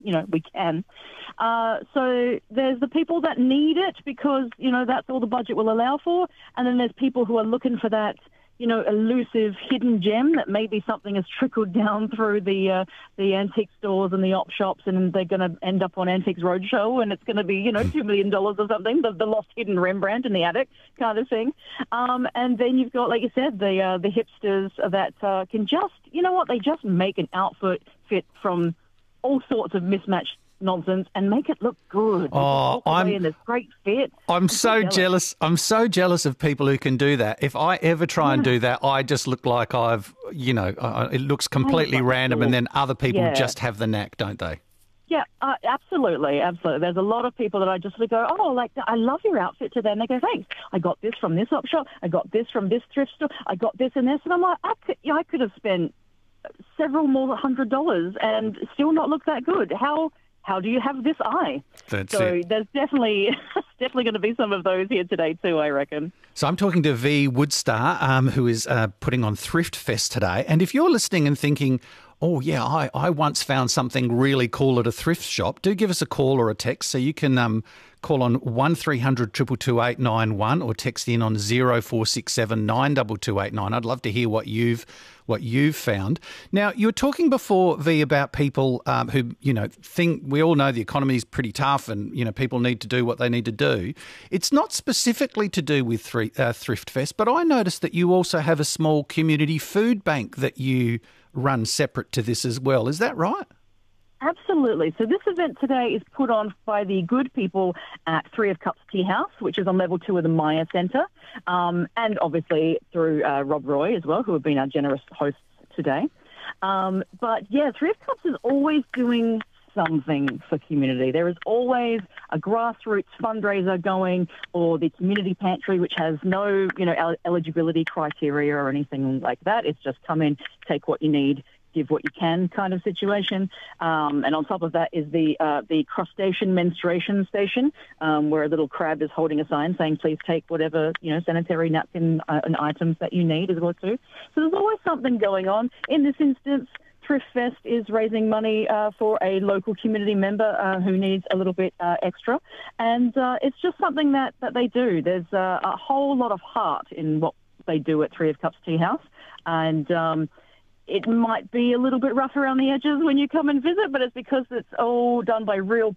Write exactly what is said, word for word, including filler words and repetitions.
you know, we can. Uh, so there's the people that need it because, you know, that's all the budget will allow for. And then there's people who are looking for that, you know, elusive hidden gem that maybe something has trickled down through the uh, the antique stores and the op shops, and they're going to end up on Antiques Roadshow, and it's going to be, you know, two million dollars or something, the, the lost hidden Rembrandt in the attic kind of thing. Um, and then you've got, like you said, the uh, the hipsters that uh, can just, you know what, they just make an outfit fit from all sorts of mismatched nonsense and make it look good. Oh, I'm in this great fit. I'm, I'm so jealous. jealous. I'm so jealous of people who can do that. If I ever try and do that, I just look like I've, you know, uh, it looks completely oh, random, cool. And then other people yeah. just have the knack, don't they? Yeah, uh, absolutely, absolutely. There's a lot of people that I just go, oh, like, I love your outfit today. And they go, thanks. I got this from this op shop. I got this from this thrift store. I got this and this. And I'm like, I could, yeah, I could have spent several more hundred dollars and still not look that good. How how do you have this eye? That's so it. there's definitely definitely going to be some of those here today too, I reckon. So I'm talking to V Woodstar, um, who is uh, putting on Thrift Fest today. And if you're listening and thinking, oh, yeah, I, I once found something really cool at a thrift shop, do give us a call or a text. So you can um, call on one three hundred two two two eight nine one or text in on zero four six seven nine two two eight nine. I'd love to hear what you've what you've found. Now, you were talking before, V, about people um, who, you know, think we all know the economy is pretty tough and, you know, people need to do what they need to do. It's not specifically to do with three, uh, Thrift Fest, but I noticed that you also have a small community food bank that you run separate to this as well. Is that right? Absolutely. So this event today is put on by the good people at Three of Cups Tea House, which is on level two of the Maya Centre, um, and obviously through uh, Rob Roy as well, who have been our generous hosts today. Um, but yeah, Three of Cups is always doing something for community. There is always a grassroots fundraiser going, or the community pantry, which has no, you know, el- eligibility criteria or anything like that. It's just come in, take what you need, give what you can kind of situation. Um, and on top of that is the uh, the crustacean menstruation station, um, where a little crab is holding a sign saying, please take whatever, you know, sanitary napkin uh, and items that you need as well too. So there's always something going on. In this instance, Thrift Fest is raising money uh, for a local community member uh, who needs a little bit uh, extra. And uh, it's just something that, that they do. There's uh, a whole lot of heart in what they do at Three of Cups Tea House. And um, it might be a little bit rough around the edges when you come and visit, but it's because it's all done by real